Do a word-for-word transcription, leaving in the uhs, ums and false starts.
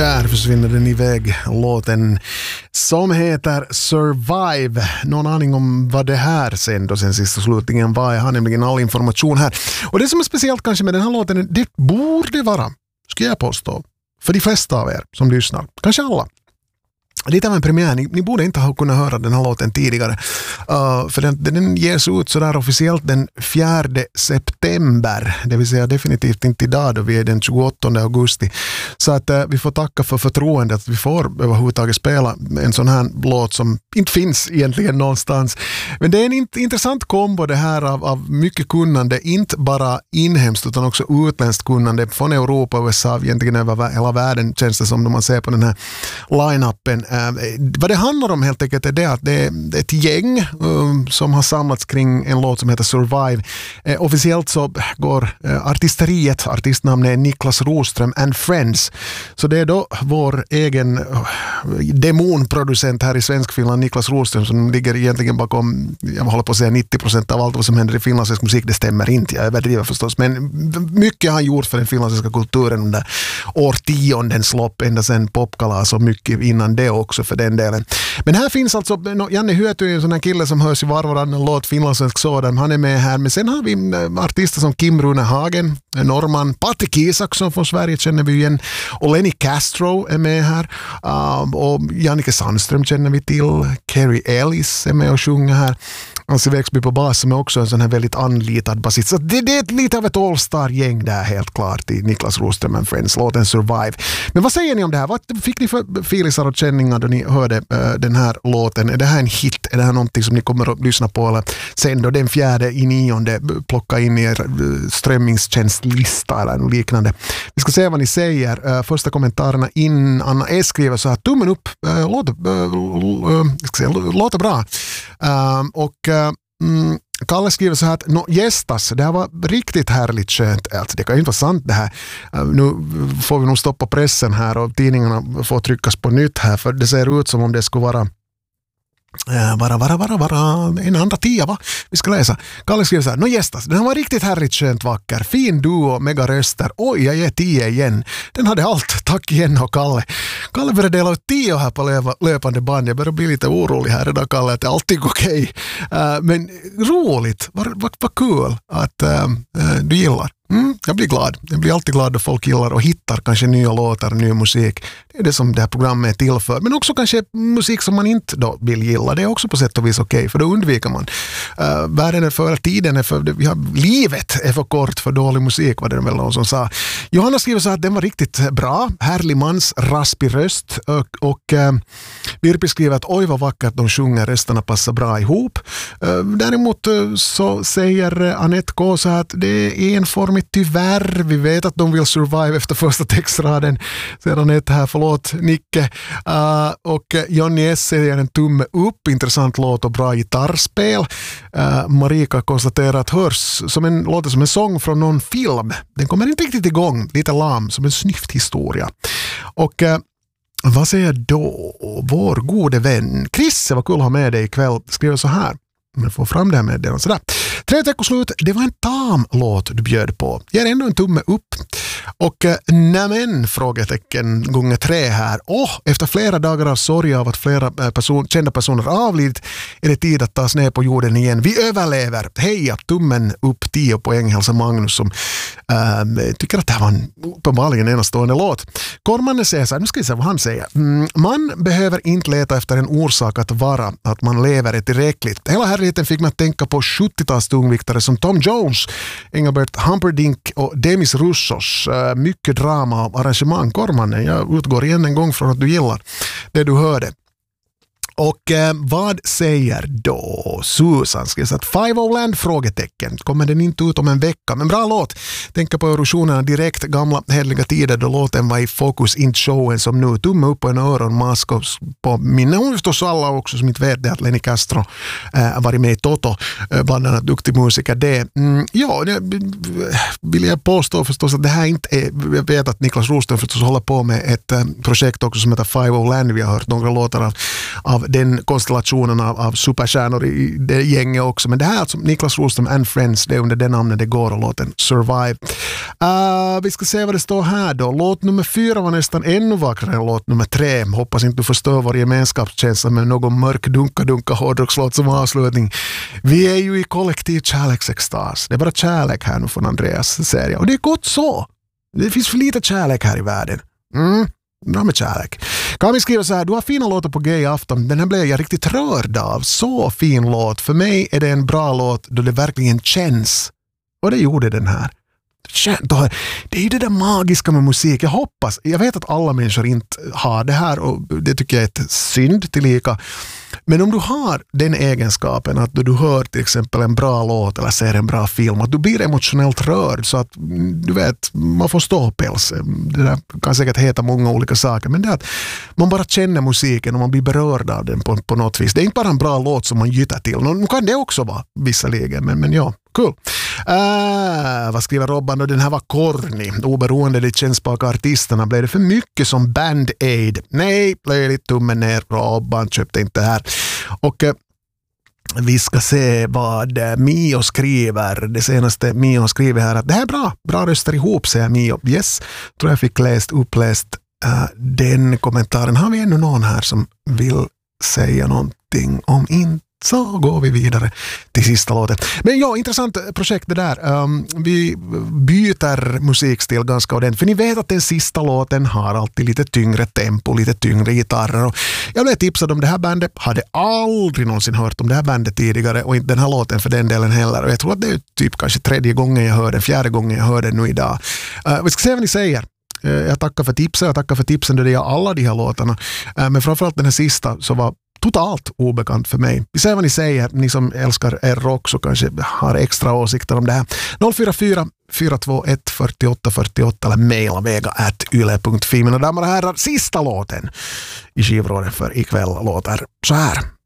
Där försvinner den iväg, låten som heter Survive. Någon aning om vad det här sen då sen sist och slutningen var. Jag har nämligen all information här. Och det som är speciellt kanske med den här låten, det borde vara, ska jag påstå, för de flesta av er som lyssnar, kanske alla. Lite av en premiär, ni, ni borde inte ha kunnat höra den här låten tidigare. Uh, för den, den ges ut sådär officiellt den fjärde september. Det vill säga definitivt inte idag då vi är den tjugoåttonde augusti. Så att uh, vi får tacka för förtroendet att vi får överhuvudtaget spela en sån här låt som inte finns egentligen någonstans. Men det är en int- intressant kombo det här av, av mycket kunnande. Inte bara inhemskt utan också utländskt kunnande från Europa och U S A, egentligen över hela världen känns det som när man ser på den här line-upen. Uh, vad det handlar om helt enkelt är det att det är ett gäng um, som har samlats kring en låt som heter Survive. Uh, officiellt så går uh, artisteriet, artistnamnet är Niklas Roström and Friends. Så det är då vår egen uh, demonproducent här i Svenskfinland, Niklas Roström, som ligger egentligen bakom, jag håller på att säga nittio procent av allt vad som händer i finlandssvensk musik. Det stämmer inte, jag överdriver förstås, men mycket har han gjort för den finlandssvenska kulturen under årtiondens lopp, ända sedan popkalas och mycket innan det också för den delen. Men här finns alltså no, Janne Hyöty är en sån här kille som hörs i var varannan låt, finlandssvensk sådan, han är med här. Men sen har vi artister som Kim Rune Hagen, norrman, Patrik Isaksson från Sverige känner vi igen, och Lenny Castro är med här, um, och Jannike Sandström känner vi till, Carrie Ellis är med och sjunger här, Ansi Växby på bas som är också en sån här väldigt anlitad basist. Så det, det är lite av ett all-star-gäng där helt klart i Niklas Roström and Friends, låten Survive. Men vad säger ni om det här? Vad fick ni för filisar och känningar då ni hörde uh, den här låten? Är det här en hit? Är det här någonting som ni kommer att lyssna på? Eller sen då den fjärde i nionde plocka in i er uh, strömmingstjänstlista eller något liknande? Vi ska se vad ni säger. Uh, första kommentarerna in. Anna S. skriver så här: tummen upp, uh, låter, uh, uh, ska säga, låter bra. Uh, och uh, mm, Kalle skriver så här att no, gästas, det här var riktigt härligt skönt. Alltså, det kan ju inte vara sant det här. Uh, nu får vi nog stoppa pressen här och tidningarna får tryckas på nytt här, för det ser ut som om det skulle vara Uh, vara, vara, vara, vara, en andra tia, va? Vi ska läsa. Kalle skriver så här: nå gästas, den var riktigt härligt skönt vacker. Fin duo, mega röster. Oj, jag ger tio igen. Den hade allt. Tack igen och Kalle. Kalle började dela ut tio här på löp- löpande band. Jag börjar bli lite orolig här idag, Kalle, att det är alltid okej. Okay. Uh, men roligt. Vad va, va kul att uh, uh, du gillar. Mm, jag blir glad. Jag blir alltid glad att folk gillar och hittar kanske nya låtar, ny musik. Det är det som det här programmet är till för. Men också kanske musik som man inte då vill gilla. Det är också på sätt och vis okej, okay, för då undviker man. Uh, världen är för, tiden är för, vi har, livet är för kort för dålig musik, var det väl någon som sa. Johanna skriver så att den var riktigt bra. Härlig mans raspig röst. Och, och uh, Birpi skriver att oj vad vackert de sjunger, rösterna passar bra ihop. Uh, däremot uh, så säger uh, Anette K så att det är en form tyvärr, vi vet att de vill survive efter första textraden. Sedan ett här, förlåt Nicke. Uh, och Johnny S. säger en tumme upp, intressant låt och bra gitarrspel. Uh, Marika konstaterar att hörs som en, låter som en sång från någon film. Den kommer inte riktigt igång, lite lam, som en snyfthistoria. Och uh, vad säger då vår gode vän Chris, vad kul att ha med dig ikväll, skriver så här. Men få fram det här med det och sådär. Tre veckor slut, det var en tam-låt du bjöd på. Ger ändå en tumme upp. Och äh, nämen, frågetecken gånger tre här. Åh, efter flera dagar av sorg av att flera äh, person, kända personer avlidit är det tid att ta ner på jorden igen. Vi överlever. Heja, tummen upp, tio poäng, hälsa Magnus som äh, tycker att det här var en uppenbarligen enastående låt. Kormannen säger så här, nu ska vi se vad han säger. Mm, man behöver inte leta efter en orsak att vara, att man lever är tillräckligt. Hela härligheten fick man att tänka på sjuttio-tals tungviktare som Tom Jones, Engelbert Humperdinck och Demis Roussos. Mycket drama och arrangemang. Kormannen, jag utgår igen en gång från att du gillar det du hörde. Och eh, vad säger då Susan? Ska jag säga att Five O Land frågetecken. Kommer den inte ut om en vecka? Men bra låt. Tänka på erosionerna direkt. Gamla heliga tider då låten var i fokus, inte showen som nu. Tumme upp på en öronmask på minne. Hon förstås alla också som inte vet det att Lenny Castro eh, varit med i Toto. Eh, bland annat duktig musiker. Det, mm, ja, det vill jag påstå förstås att det här inte är, jag vet att Niklas Roström förstås håller på med ett eh, projekt också som heter Five O Land. Vi har hört några låtar av, av den konstellationen av, av superstjärnor i det gänget också. Men det här är alltså Niklas Rådström and Friends, det är under det namnet det går och låten Survive. Uh, vi ska se vad det står här då. Låt nummer fyra var nästan ännu vackrare än låt nummer tre. Hoppas inte du förstör vår gemenskapskänsla med någon mörk dunka-dunka hårdrockslåt som avslutning. Vi är ju i kollektiv kärleksextas. Det är bara kärlek här nu från Andreas serie. Och det är gott så. Det finns för lite kärlek här i världen. Mm. Bra med kärlek. Kan vi skriva så här, du har fina låtar på Gay Afton. Den här blev jag riktigt rörd av. Så fin låt. För mig är det en bra låt då det verkligen känns. Och det gjorde den här. Det är ju det där magiska med musik. Jag hoppas, jag vet att alla människor inte har det här och det tycker jag är ett synd tillika. Men om du har den egenskapen att du hör till exempel en bra låt eller ser en bra film, att du blir emotionellt rörd så att du vet, man får ståpäls. Det där kan säkert heta många olika saker, men det är att man bara känner musiken och man blir berörd av den på, på något vis. Det är inte bara en bra låt som man gyttar till. Nu kan det också vara visserligen, men, men ja. Cool. Uh, vad skriver Robban då? Den här var corny. Oberoende det känns på artisterna. Blev det för mycket som Band-Aid? Nej, blev lite tummen ner. Robban köpte inte det här. Och uh, vi ska se vad uh, Mio skriver. Det senaste Mio skriver här att det här är bra. Bra röster ihop, säger Mio. Yes, tror jag fick läst, uppläst uh, den kommentaren. Har vi ännu någon här som vill säga någonting om inte? Så går vi vidare till sista låten. Men ja, intressant projekt det där. Um, vi byter musikstil ganska ordentligt. För ni vet att den sista låten har alltid lite tyngre tempo, lite tyngre gitarrer. Och jag blev tipsad om det här bandet. Hade aldrig någonsin hört om det här bandet tidigare. Och inte den här låten för den delen heller. Och jag tror att det är typ kanske tredje gången jag hör den, fjärde gången jag hör den nu idag. Uh, vi ska se vad ni säger. Uh, jag tackar för tipsen. Jag tackar för tipsen då det är alla de här låtarna. Uh, men framförallt den här sista så var totalt obekant för mig. Vi ser vad ni säger. Ni som älskar er rock så kanske har extra åsikter om det här. noll fyra fyra fyra två ett fyra åtta fyra åtta eller mejla vega at yle punkt fi. Mina damer och herrar, sista låten i skivråden för ikväll låter så här.